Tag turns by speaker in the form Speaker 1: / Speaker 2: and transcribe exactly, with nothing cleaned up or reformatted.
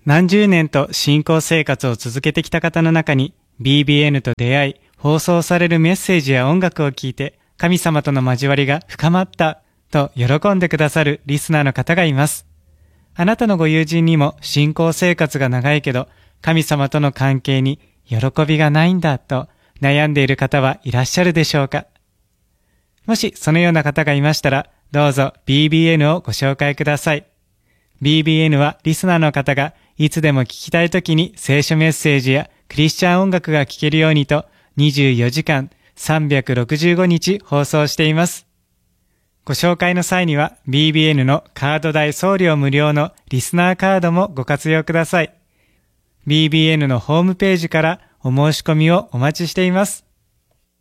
Speaker 1: 何十年と信仰生活を続けてきた方の中に ビービーエヌ と出会い、放送されるメッセージや音楽を聞いて神様との交わりが深まったと喜んでくださるリスナーの方がいます。あなたのご友人にも信仰生活が長いけど神様との関係に喜びがないんだと悩んでいる方はいらっしゃるでしょうか。もしそのような方がいましたら、どうぞ ビービーエヌ をご紹介ください。ビービーエヌ はリスナーの方がいつでも聞きたいときに聖書メッセージやクリスチャン音楽が聞けるようにとにじゅうよじかんさんびゃくろくじゅうごにち放送しています。ご紹介の際には ビービーエヌ のカード代送料無料のリスナーカードもご活用ください。ビービーエヌ のホームページからお申し込みをお待ちしています。